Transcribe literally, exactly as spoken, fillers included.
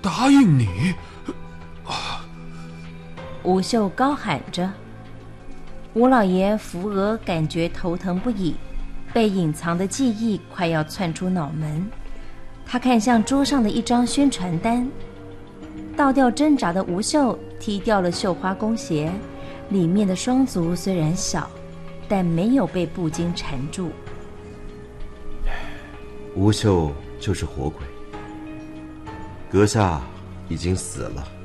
答应你？ 吴秀高喊着。吴老爷扶额感觉头疼不已，被隐藏的记忆快要窜出脑门。他看向桌上的一张宣传单，倒吊挣扎的吴秀踢掉了绣花弓鞋，里面的双足虽然小，但没有被布巾缠住。 吴秀就是活鬼，阁下已经死了。